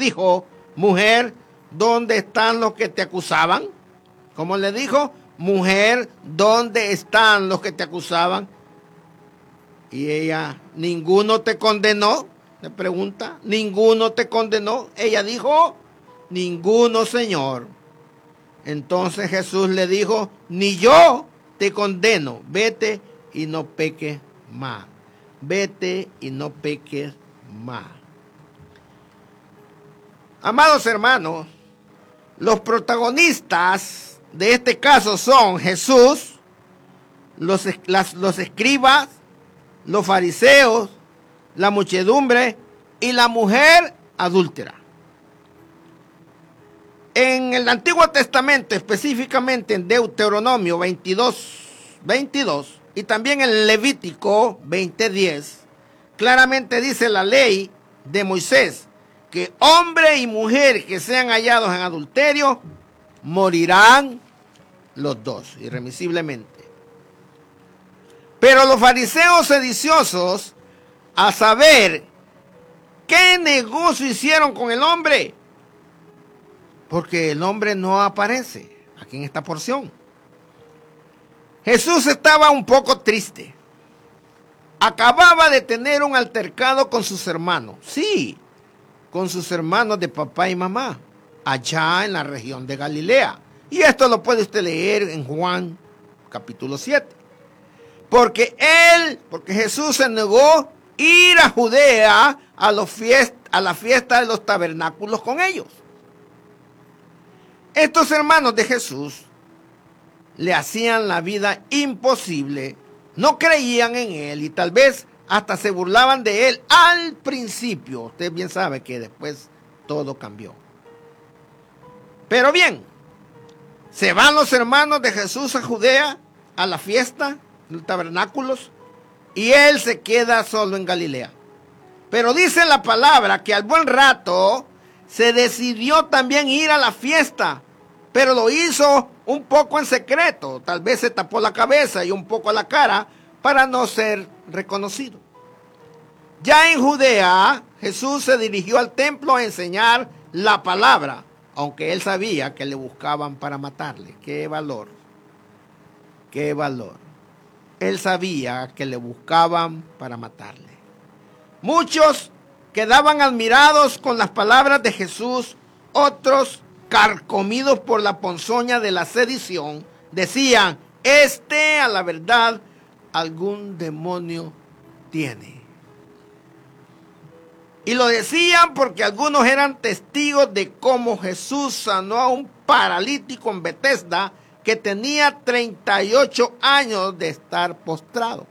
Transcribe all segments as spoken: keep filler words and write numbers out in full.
dijo, mujer, ¿dónde están los que te acusaban? ¿Cómo le dijo? Mujer, ¿dónde están los que te acusaban? Y ella, ¿ninguno te condenó? Le pregunta, ¿ninguno te condenó? Ella dijo, ninguno, Señor. Entonces Jesús le dijo, ni yo te condeno, vete y no peques más. Vete y no peques más. Amados hermanos, los protagonistas de este caso son Jesús, los, las, los escribas, los fariseos, la muchedumbre y la mujer adúltera. En el Antiguo Testamento, específicamente en Deuteronomio veintidós, veintidós y también en Levítico veinte, diez, claramente dice la ley de Moisés que hombre y mujer que sean hallados en adulterio morirán los dos irremisiblemente. Pero los fariseos sediciosos, a saber qué negocio hicieron con el hombre, porque el hombre no aparece aquí en esta porción. Jesús estaba un poco triste. Acababa de tener un altercado con sus hermanos. Sí, con sus hermanos de papá y mamá, allá en la región de Galilea. Y esto lo puede usted leer en Juan capítulo siete. Porque él, porque Jesús se negó ir a Judea a, los fiest, a la fiesta de los tabernáculos con ellos. Estos hermanos de Jesús le hacían la vida imposible, no creían en él y tal vez hasta se burlaban de él al principio. Usted bien sabe que después todo cambió. Pero bien, se van los hermanos de Jesús a Judea a la fiesta de los tabernáculos y él se queda solo en Galilea. Pero dice la palabra que al buen rato se decidió también ir a la fiesta, pero lo hizo un poco en secreto. Tal vez se tapó la cabeza y un poco la cara para no ser reconocido. Ya en Judea, Jesús se dirigió al templo a enseñar la palabra, aunque él sabía que le buscaban para matarle. ¡Qué valor! ¡Qué valor! Él sabía que le buscaban para matarle. Muchos quedaban admirados con las palabras de Jesús, otros carcomidos por la ponzoña de la sedición, decían, este a la verdad algún demonio tiene. Y lo decían porque algunos eran testigos de cómo Jesús sanó a un paralítico en Betesda que tenía treinta y ocho años de estar postrado.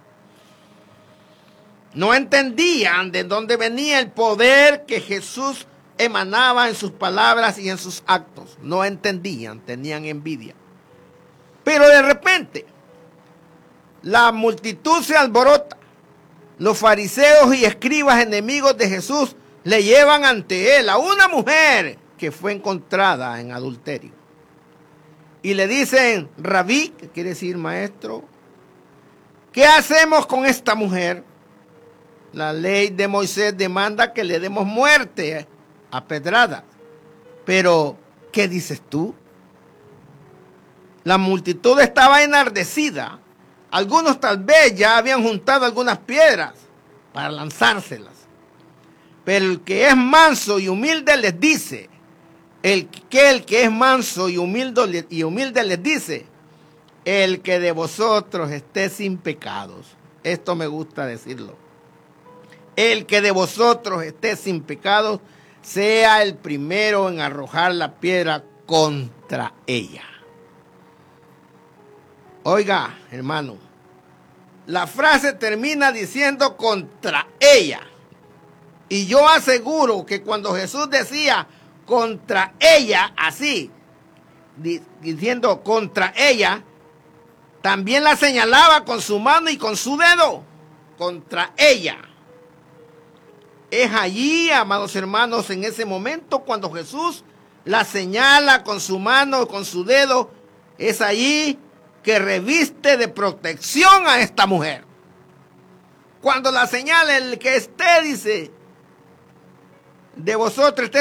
No entendían de dónde venía el poder que Jesús emanaba en sus palabras y en sus actos. No entendían, tenían envidia. Pero de repente, la multitud se alborota. Los fariseos y escribas enemigos de Jesús le llevan ante él a una mujer que fue encontrada en adulterio. Y le dicen, Rabí, que quiere decir maestro, ¿qué hacemos con esta mujer? La ley de Moisés demanda que le demos muerte a pedrada. Pero, ¿qué dices tú? La multitud estaba enardecida. Algunos tal vez ya habían juntado algunas piedras para lanzárselas. Pero el que es manso y humilde les dice, el que, el que es manso y humilde, y humilde les dice, el que de vosotros esté sin pecados. Esto me gusta decirlo. El que de vosotros esté sin pecados, sea el primero en arrojar la piedra contra ella. Oiga, hermano, la frase termina diciendo contra ella. Y yo aseguro que cuando Jesús decía contra ella, así, diciendo contra ella, también la señalaba con su mano y con su dedo, contra ella. Es allí, amados hermanos, en ese momento cuando Jesús la señala con su mano, con su dedo, es allí que reviste de protección a esta mujer. Cuando la señala el que esté, dice, de vosotros esté